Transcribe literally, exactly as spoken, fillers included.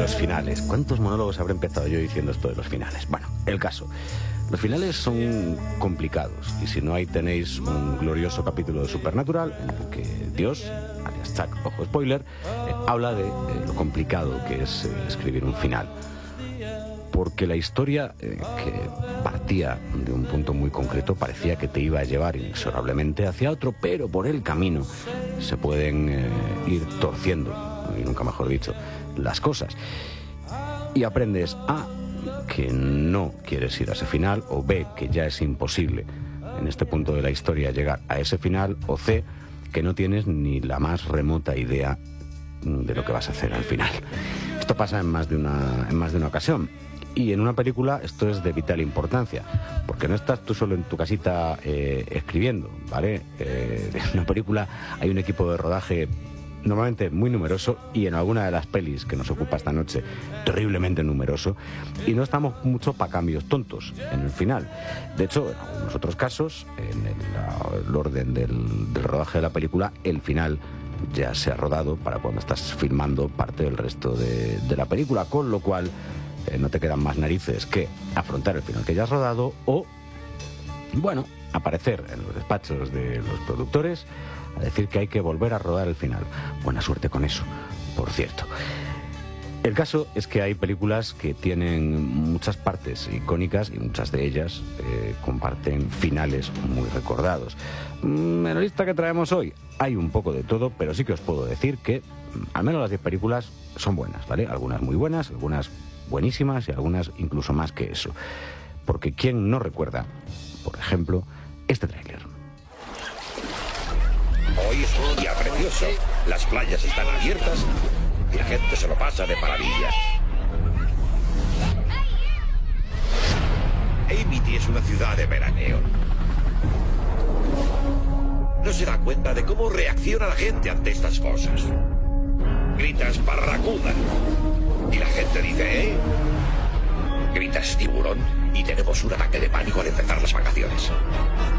los finales. ¿Cuántos monólogos habré empezado yo diciendo esto de los finales? Bueno, el caso. Los finales son complicados y si no, ahí tenéis un glorioso capítulo de Supernatural en el que Dios, alias Chuck, ojo spoiler, eh, habla de, de lo complicado que es eh, escribir un final. Porque la historia eh, que partía de un punto muy concreto parecía que te iba a llevar inexorablemente hacia otro, pero por el camino se pueden eh, ir torciendo, y nunca mejor dicho, las cosas. Y aprendes a que no quieres ir a ese final, o B, que ya es imposible en este punto de la historia llegar a ese final, o C, que no tienes ni la más remota idea de lo que vas a hacer al final. Esto pasa en más de una, en más de una ocasión. Y en una película esto es de vital importancia, porque no estás tú solo en tu casita eh, escribiendo, ¿vale? Eh, en una película hay un equipo de rodaje normalmente muy numeroso y en alguna de las pelis que nos ocupa esta noche terriblemente numeroso, y no estamos mucho para cambios tontos en el final. De hecho, en algunos otros casos, en el, el orden del, del rodaje de la película, el final ya se ha rodado para cuando estás filmando parte del resto de, de la película, con lo cual eh, no te quedan más narices que afrontar el final que ya has rodado o, bueno, aparecer en los despachos de los productores a decir que hay que volver a rodar el final. Buena suerte con eso, por cierto. El caso es que hay películas que tienen muchas partes icónicas y muchas de ellas eh, comparten finales muy recordados. En la lista que traemos hoy hay un poco de todo, pero sí que os puedo decir que al menos las diez películas son buenas, ¿vale? Algunas muy buenas, algunas buenísimas y algunas incluso más que eso. Porque ¿quién no recuerda, por ejemplo, este tráiler? Hoy es un día precioso, las playas están abiertas y la gente se lo pasa de maravilla. Amity es una ciudad de veraneo. No se da cuenta de cómo reacciona la gente ante estas cosas. Gritas barracuda y la gente dice, ¿eh? Gritas tiburón y tenemos un ataque de pánico al empezar las vacaciones.